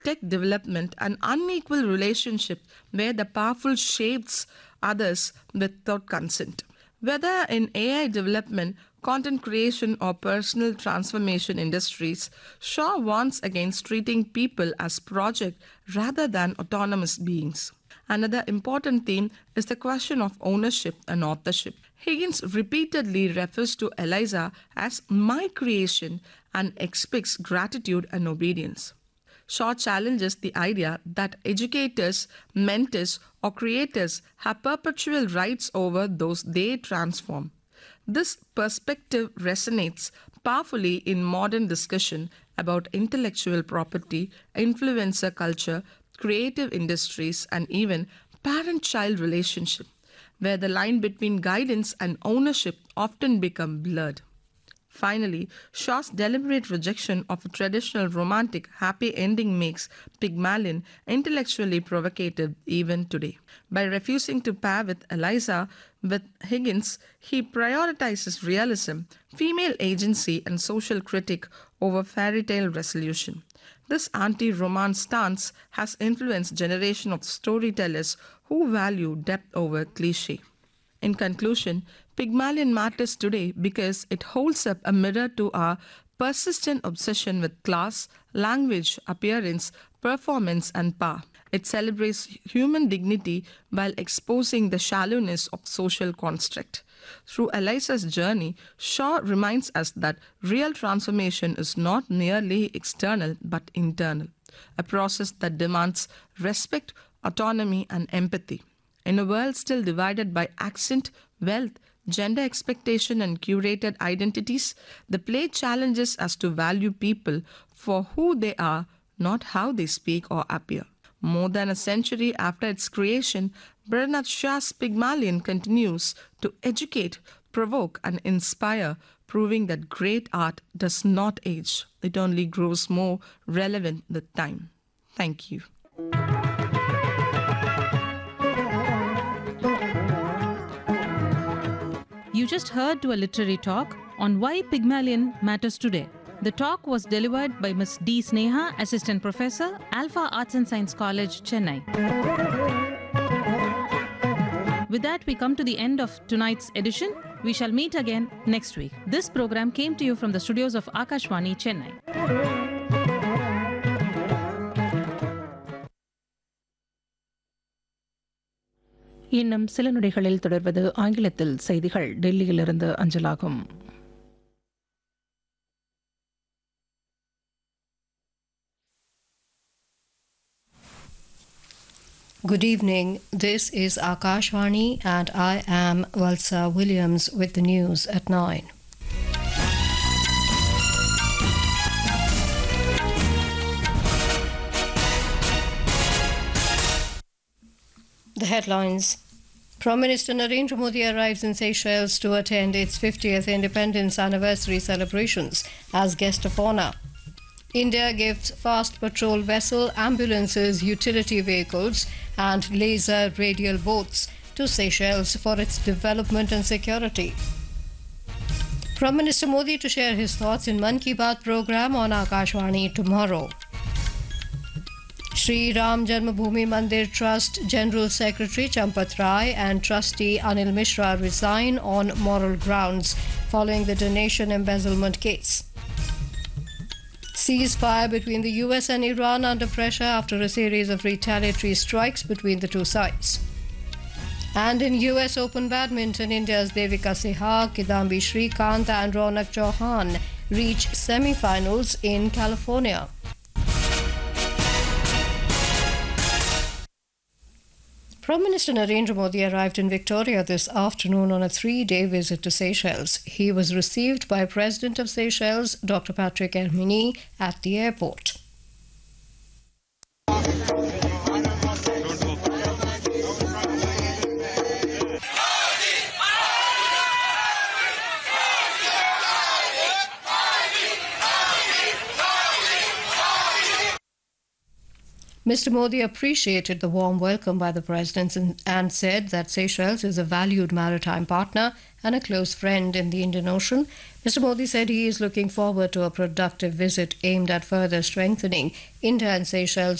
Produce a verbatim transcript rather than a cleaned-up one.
tech development, and unequal relationship where the powerful shapes others without consent. Whether in A I development, content creation, or personal transformation industries, Shaw warns against treating people as projects rather than autonomous beings. Another important theme is the question of ownership and authorship. Higgins repeatedly refers to Eliza as my creation and expects gratitude and obedience. Shaw challenges the idea that educators, mentors, or creators have perpetual rights over those they transform. This perspective resonates powerfully in modern discussion about intellectual property, influencer culture, creative industries, and even parent child relationship, where the line between guidance and ownership often become blurred. Finally, Shaw's deliberate rejection of a traditional romantic happy ending makes Pygmalion intellectually provocative even today. By refusing to pair with Eliza with Higgins, he prioritizes realism, female agency, and social critique over fairy tale resolution. This anti-romance stance has influenced generation of storytellers who value depth over cliché. In conclusion, Pygmalion matters today because it holds up a mirror to our persistent obsession with class, language, appearance, performance, and power. It celebrates human dignity while exposing the shallowness of social construct. Through Eliza's journey, Shaw reminds us that real transformation is not merely external but internal, a process that demands respect, autonomy, and empathy. In a world still divided by accent, wealth, gender expectation, and curated identities, the play challenges us to value people for who they are, not how they speak or appear. More than a century after its creation, Bernard Shaw's Pygmalion continues to educate, provoke, and inspire, proving that great art does not age. It only grows more relevant with time. Thank you. You just heard to a literary talk on why Pygmalion matters today. The talk was delivered by Miz D. Sneha, Assistant Professor, Alpha Arts and Science College, Chennai. With that, we come to the end of tonight's edition. We shall meet again next week. This program came to you from the studios of Akashvani, Chennai. இன்னும் சில நொடிகளில் தொடர்வது ஆங்கிலத்தில் செய்திகள் டெல்லியிலிருந்து அஞ்சலாகும். Good evening. This is Akashvani and I am Valsa Williams with the news at nine. The headlines. Prime Minister Narendra Modi arrives in Seychelles to attend its fiftieth independence anniversary celebrations as guest of honor. India gives fast patrol vessel, ambulances, utility vehicles and laser radial boats to Seychelles for its development and security. Prime Minister Modi to share his thoughts in Mann Ki Baat program on Akashvani tomorrow. Shri Ram Janmabhoomi Mandir Trust General Secretary Champat Rai and Trustee Anil Mishra resign on moral grounds following the donation embezzlement case. Ceasefire between the U S and Iran under pressure after a series of retaliatory strikes between the two sides. And in U S Open Badminton, India's Devika Sehwag, Kidambi Shrikant and Ronak Chauhan reach semi-finals in California. Prime Minister Narendra Modi arrived in Victoria this afternoon on a three-day visit to Seychelles. He was received by President of Seychelles, Doctor Patrick Herminy, at the airport. Mister Modi appreciated the warm welcome by the president and, and said that Seychelles is a valued maritime partner and a close friend in the Indian Ocean. Mister Modi said he is looking forward to a productive visit aimed at further strengthening India and Seychelles'